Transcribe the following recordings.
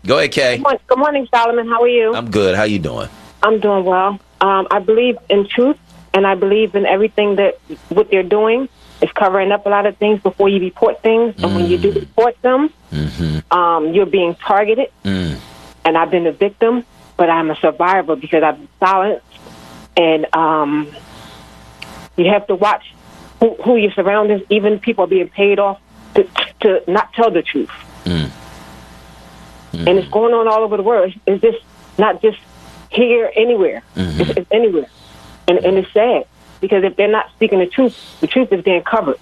Go ahead, Kay. Good morning, Solomon. How are you? I'm good. How you doing? I'm doing well. I believe in truth, and I believe in everything that what they're doing is covering up a lot of things before you report things. And when you do report them, you're being targeted. And I've been a victim, but I'm a survivor because I've been silent. And you have to watch who your surroundings, even people are being paid off to not tell the truth. And it's going on all over the world. It's just not just here, anywhere. It's anywhere. And it's sad because if they're not speaking the truth is being covered.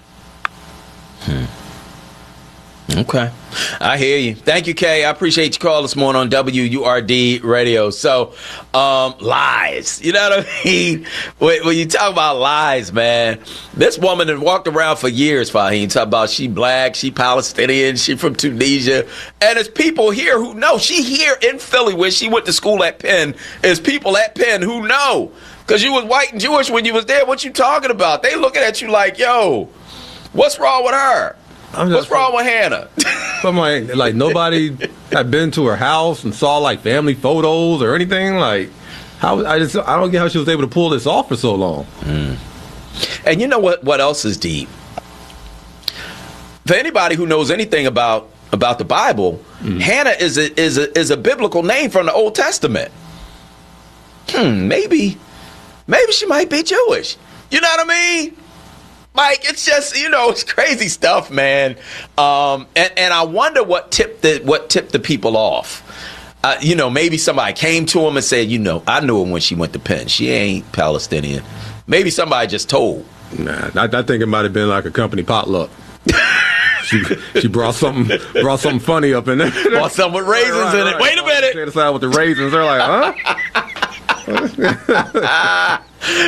Okay. I hear you. Thank you, Kay. I appreciate your call this morning on WURD Radio. So, lies. You know what I mean? When you talk about lies, man, this woman had walked around for years, Fahim, talking about she black, she Palestinian, she from Tunisia. And there's people here who know. She here in Philly where she went to school at Penn. There's people at Penn who know. Because you was white and Jewish when you was there. What you talking about? They looking at you like, yo, what's wrong with her? What's wrong with Hannah? I'm like nobody had been to her house and saw like family photos or anything. Like, how I don't get how she was able to pull this off for so long. And you know what else is deep? For anybody who knows anything about the Bible, Hannah is a biblical name from the Old Testament. Maybe she might be Jewish. You know what I mean? Like, it's just, it's crazy stuff, man. And I wonder what tipped the people off. Maybe somebody came to him and said, I knew her when she went to Penn. She ain't Palestinian. Maybe somebody just told. Nah, I think it might have been like a company potluck. She brought something funny up in there. Brought something with raisins in it. Wait a minute. They decided with the raisins. They're like, huh?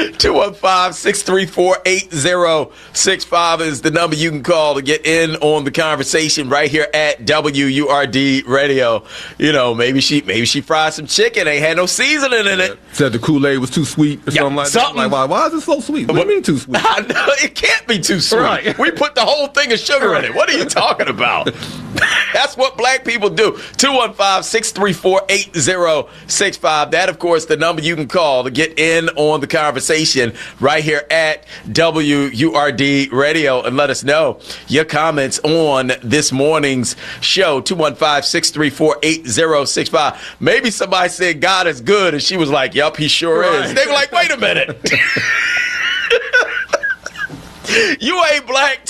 215-634-8065 is the number you can call to get in on the conversation right here at WURD Radio. Maybe she fried some chicken, ain't had no seasoning in it. Said the Kool-Aid was too sweet or something like that. Like, why is it so sweet? What do you mean too sweet? I know, it can't be too sweet. Right. We put the whole thing of sugar in it. What are you talking about? That's what black people do. 215-634-8065. That, of course, the number you can call to get in on the conversation right here at WURD Radio and let us know your comments on this morning's show. 215-634-8065. Maybe somebody said God is good and she was like, yup, he sure is. They were like, wait a minute. You ain't black.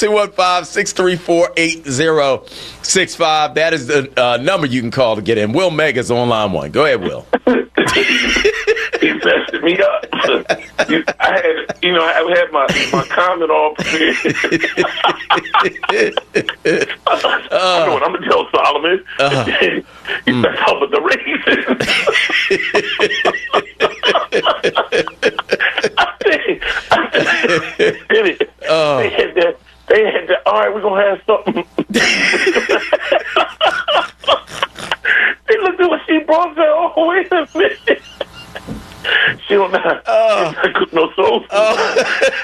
215-634-8065. That is the number you can call to get in. Will Mega's on line one. Go ahead, Will. He messed me up. I had my comment all prepared. I'm going to tell Solomon. He messed up with the raisins. They had that. All right, we're gonna have something. They looked at what she brought. Said, "Oh, wait a minute." She don't know how to cook no soul food.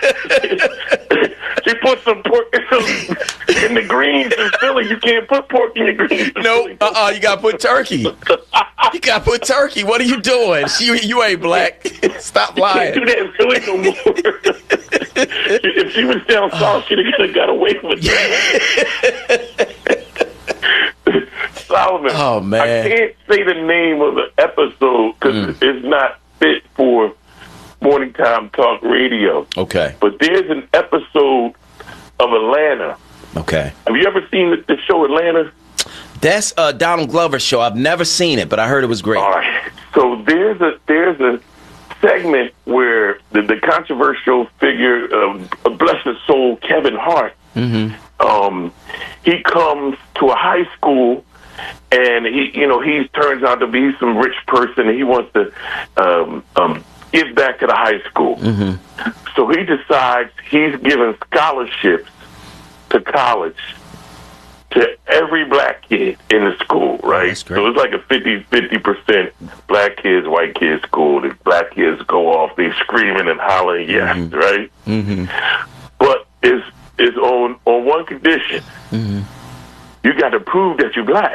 She put some pork in the greens in Philly. You can't put pork in the greens. No, you gotta put turkey. You gotta put turkey. What are you doing? You ain't black. Stop lying. Can't do that in Philly no more. If she was down south, she'd have got away with that. Solomon, oh man, I can't say the name of the episode because it's not fit for morning time talk radio. Okay. But there's an episode of Atlanta. Okay. Have you ever seen the show Atlanta? That's Donald Glover's show. I've never seen it, but I heard it was great. All right. So there's a segment where the controversial figure of blessed soul Kevin Hart, he comes to a high school. And he turns out to be some rich person, and he wants to give back to the high school. So he decides he's giving scholarships to college to every black kid in the school, right? So it's like a 50% black kids, white kids school. The black kids go off, they screaming and hollering, yes, right? But it's on one condition. You got to prove that you're black.